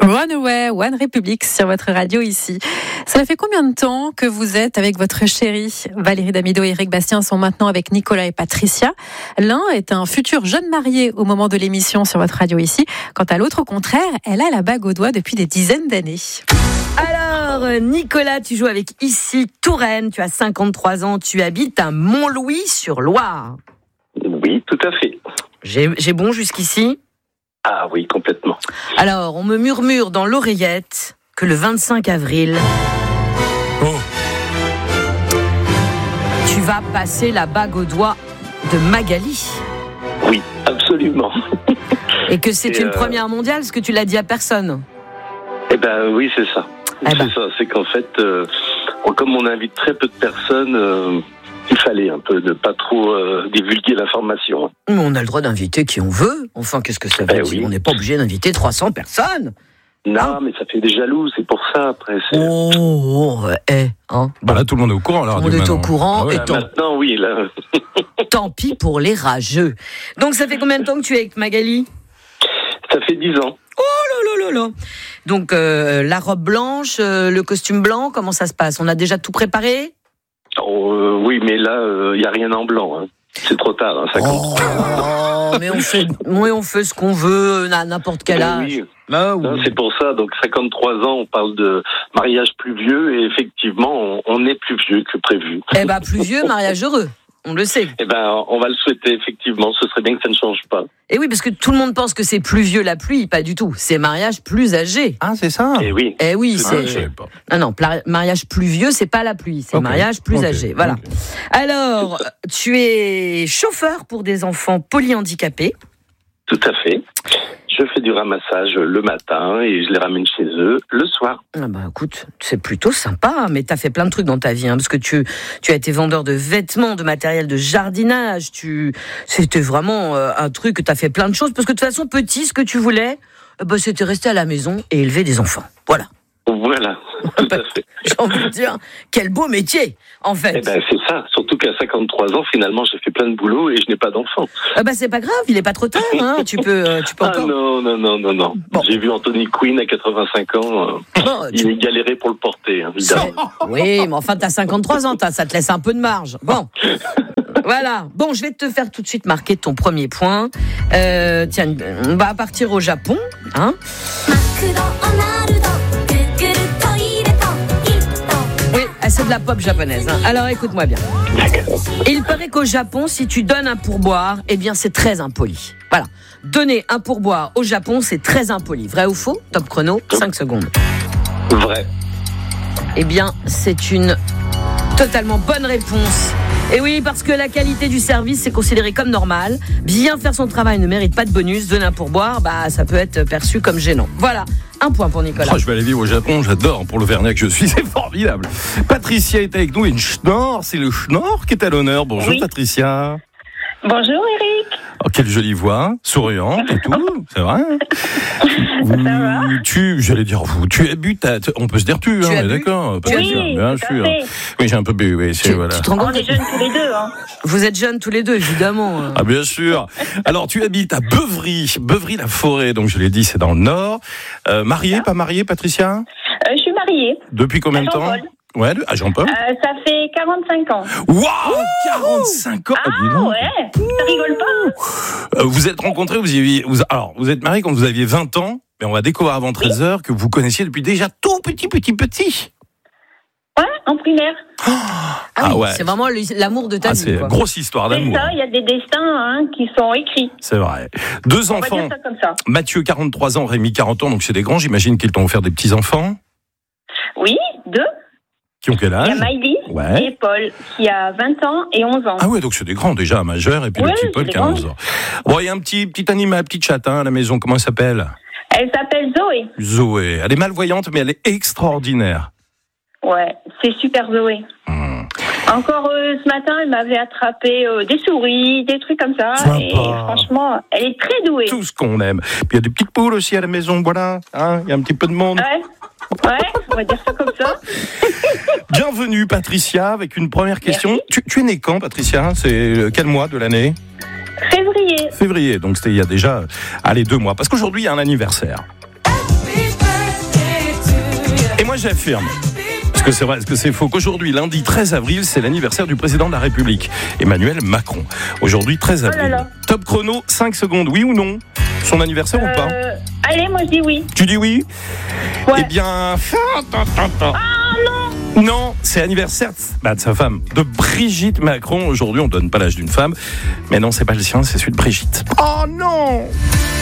One Away, One Republic sur votre radio ici. Ça fait combien de temps que vous êtes avec votre chérie? Valérie Damido et Eric Bastien sont maintenant avec Nicolas et Patricia. L'un est un futur jeune marié au moment de l'émission sur votre radio ici. Quant à l'autre, au contraire, elle a la bague au doigt depuis des dizaines d'années. Alors, Nicolas, tu joues avec ici Touraine. Tu as 53 ans, tu habites à Montlouis-sur-Loire. Oui, tout à fait. J'ai bon jusqu'ici? Ah oui, complètement. Alors, on me murmure dans l'oreillette que le 25 avril, tu vas passer la bague au doigt de Magali. Oui, absolument. Et que c'est une première mondiale, parce que tu l'as dit à personne. Eh ben oui, c'est ça. C'est qu'en fait, comme on invite très peu de personnes, il fallait un peu ne pas trop divulguer l'information. Mais on a le droit d'inviter qui on veut. Enfin, qu'est-ce que ça veut dire? Oui. On n'est pas obligé d'inviter 300 personnes. Non, mais ça fait des jaloux, c'est pour ça après. Là, tout le monde est au courant. Tout le monde est au courant. Maintenant, oui. Là. Tant pis pour les rageux. Donc, ça fait combien de temps que tu es avec Magali? Ça fait 10 ans. Oh là là là là. Donc, la robe blanche, le costume blanc, comment ça se passe? On a déjà tout préparé? Oui, mais là, il n'y a rien en blanc. Hein. C'est trop tard. Hein, mais on fait ce qu'on veut à n'importe quel âge. Oui. Non, c'est pour ça. Donc, 53 ans, on parle de mariage plus vieux. Et effectivement, on est plus vieux que prévu. Eh ben, plus vieux, mariage heureux. On le sait. Eh ben, on va le souhaiter, effectivement. Ce serait bien que ça ne change pas. Et oui, parce que tout le monde pense que c'est plus vieux la pluie. Pas du tout. C'est mariage plus âgé. Ah, c'est ça? Eh oui. Eh oui, c'est... Non, mariage plus vieux, c'est pas la pluie. C'est mariage plus âgé. Voilà. Alors, tu es chauffeur pour des enfants polyhandicapés. Tout à fait. Je fais du ramassage le matin et je les ramène chez eux le soir. Ah bah écoute, c'est plutôt sympa, mais t'as fait plein de trucs dans ta vie, hein, parce que tu as été vendeur de vêtements, de matériel de jardinage, c'était vraiment un truc, t'as fait plein de choses, parce que de toute façon, petit, ce que tu voulais, c'était rester à la maison et élever des enfants. Voilà. Voilà, tout à fait. J'ai envie de dire, quel beau métier, en fait. Eh ben, c'est ça, surtout qu'à 53 ans, finalement, j'ai fait plein de boulot et je n'ai pas d'enfant. C'est pas grave, il est pas trop tard, hein. tu peux encore... Non. Bon. J'ai vu Anthony Quinn à 85 ans, il galérait pour le porter, hein, évidemment. Oui, mais enfin, t'as 53 ans, ça te laisse un peu de marge. Bon. Voilà. Bon, je vais te faire tout de suite marquer ton premier point. Tiens, on va partir au Japon, hein. Oui, c'est de la pop japonaise, hein. Alors écoute-moi bien. Il paraît qu'au Japon, si tu donnes un pourboire, eh bien c'est très impoli. Voilà. Donner un pourboire au Japon, c'est très impoli. Vrai ou faux? Top chrono, 5 secondes. Vrai. Eh bien, c'est une totalement bonne réponse. Et oui, parce que la qualité du service, c'est considéré comme normal. Bien faire son travail ne mérite pas de bonus. Donner un pourboire, ça peut être perçu comme gênant. Voilà, un point pour Nicolas. Je vais aller vivre au Japon, j'adore. Pour l'Auvergnat que je suis, c'est formidable. Patricia est avec nous et une schnorr, c'est le schnorr qui est à l'honneur. Bonjour Patricia. Bonjour Eric. Oh, quelle jolie voix, souriante et tout, c'est vrai. Ça va. J'allais dire vous, tu habites on peut se dire tu, hein, d'accord. Oui, bien sûr. Oui, j'ai un peu bu, oui, voilà. On est jeunes tous les deux, hein. Vous êtes jeunes tous les deux, évidemment. Ah, bien sûr. Alors, tu habites à Beuvry-la-Forêt, donc je l'ai dit, c'est dans le Nord. Mariée, pas mariée, Patricia? Je suis mariée. Depuis combien de temps? Ouais, à Jean-Paul. Ça fait 45 ans. Waouh, 45 ans. Ah ouais, ça rigole pas. Vous êtes rencontrés, vous êtes mariés quand vous aviez 20 ans, mais on va découvrir avant 13h que vous connaissiez depuis déjà tout petit. Ouais, en primaire. Ouais. C'est vraiment l'amour de ta vie. C'est une grosse histoire d'amour. C'est ça, il y a des destins qui sont écrits. C'est vrai. 2 enfants. On va dire ça comme ça. Mathieu, 43 ans, Rémi, 40 ans, donc c'est des grands, j'imagine qu'ils t'ont offert des petits-enfants. Oui, 2. Qui ont quel âge? Il y a Maïli et Paul, qui a 20 ans et 11 ans. Ah ouais, donc c'est des grands déjà, majeurs, et puis le petit Paul qui a 11 ans. Bon, il y a un petit animal, petit chatin à la maison, comment elle s'appelle? Elle s'appelle Zoé. Zoé, elle est malvoyante, mais elle est extraordinaire. Ouais, c'est super Zoé. Encore ce matin, elle m'avait attrapé des souris, des trucs comme ça. Sympa. Et franchement, elle est très douée. Tout ce qu'on aime. Puis il y a des petites poules aussi à la maison, voilà. Il y a un petit peu de monde. Ouais, on va dire ça comme ça. Bienvenue Patricia, avec une première question. Tu es née quand, Patricia? C'est quel mois de l'année? Février. Février, donc c'était il y a déjà 2 mois. Parce qu'aujourd'hui, il y a un anniversaire. Et moi j'affirme, est-ce que c'est vrai, est-ce que c'est faux, qu'aujourd'hui, lundi 13 avril, c'est l'anniversaire du président de la République, Emmanuel Macron. Aujourd'hui 13 avril. Oh là là. Top chrono, 5 secondes, oui ou non? Son anniversaire ou pas? Allez, moi je dis oui. Tu dis oui? Ouais. Eh bien... non. Non, c'est l'anniversaire de sa femme, de Brigitte Macron. Aujourd'hui, on donne pas l'âge d'une femme. Mais non, c'est pas le sien, c'est celui de Brigitte. Oh non!